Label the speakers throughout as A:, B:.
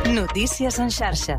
A: Notícies en xarxa.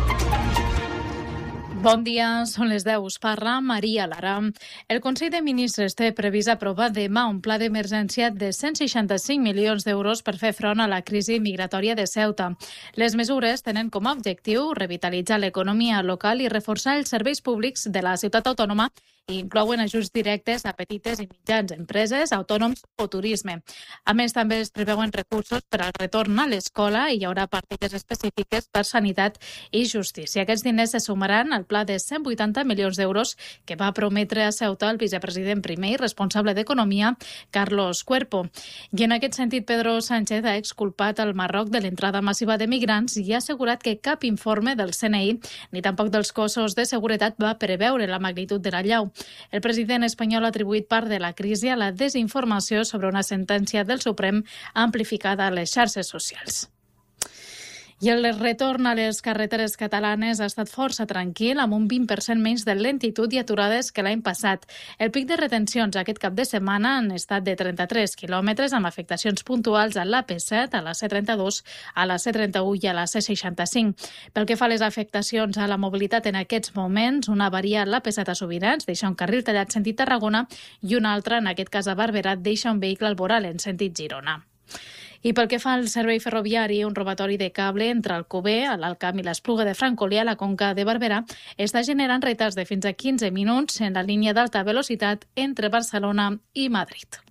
B: Bon dia, són les 10. Us parla Maria Lara. El Consell de Ministres té previst aprovar demà un pla d'emergència de 165 milions d'euros per fer front a la crisi migratòria de Ceuta. Les mesures tenen com a objectiu revitalitzar l'economia local i reforçar els serveis públics de la ciutat autònoma i inclouen ajuts directes a petites i mitjans empreses, autònoms o turisme. A més, també es preveuen recursos per al retorn a l'escola i hi haurà partides específiques per sanitat i justícia. Aquests diners se sumaran al pla de 180 milions d'euros que va prometre a Ceuta el vicepresident primer i responsable d'Economia, Carlos Cuerpo. I en aquest sentit, Pedro Sánchez ha exculpat el Marroc de l'entrada massiva de migrants i ha assegurat que cap informe del CNI ni tampoc dels cossos de seguretat va preveure la magnitud de la llau. El president espanyol ha atribuït part de la crisi a la desinformació sobre una sentència del Suprem amplificada a les xarxes socials. I el retorn a les carreteres catalanes ha estat força tranquil, amb un 20% menys de lentitud i aturades que l'any passat. El pic de retencions aquest cap de setmana han estat de 33 quilòmetres, amb afectacions puntuals a l'AP7, a la C32, a la C31 i a la C65. Pel que fa a les afectacions a la mobilitat en aquests moments, una avaria a l'AP7 a Subirats deixa un carril tallat sentit Tarragona i una altra, en aquest cas a Barberà, deixa un vehicle al voral en sentit Girona. I pel que fa al servei ferroviari, un robatori de cable entre Alcover, a l'Alt Camp i l'Espluga de Francolí a la Conca de Barberà està generant retards de fins a 15 minuts en la línia d'alta velocitat entre Barcelona i Madrid.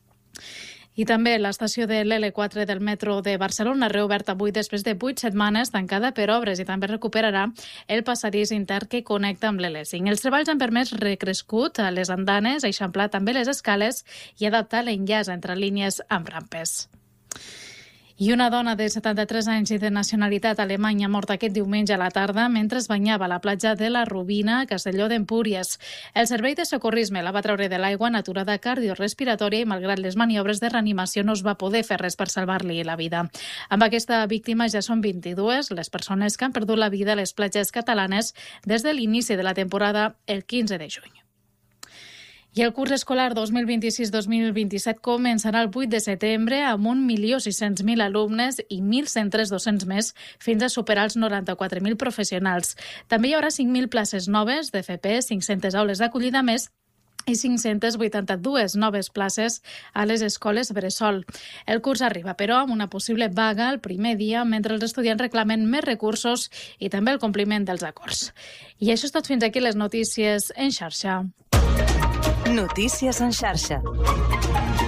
B: I també l'estació de l'L4 del metro de Barcelona ha reobert avui després de 8 setmanes tancada per obres i també recuperarà el passadís intern que connecta amb l'L5. Els treballs han permès recrescut a les andanes, eixamplar també les escales i adaptar l'enllaç entre línies amb rampes. I una dona de 73 anys i de nacionalitat alemanya ha mort aquest diumenge a la tarda mentre es banyava a la platja de la Rubina, a Castelló d'Empúries. El servei de socorrisme la va treure de l'aigua en aturada cardiorespiratòria i, malgrat les maniobres de reanimació, no es va poder fer res per salvar-li la vida. Amb aquesta víctima ja són 22 les persones que han perdut la vida a les platges catalanes des de l'inici de la temporada el 15 de juny. I el curs escolar 2026-2027 començarà el 8 de setembre amb 1.600.000 alumnes i 1.000 centres docents més fins a superar els 94.000 professionals. També hi haurà 5.000 places noves d'FP, 500 aules d'acollida més i 582 noves places a les escoles bressol. El curs arriba, però, amb una possible vaga el primer dia, mentre els estudiants reclamen més recursos i també el compliment dels acords. I això és tot fins aquí les notícies en xarxa.
A: Notícies en xarxa.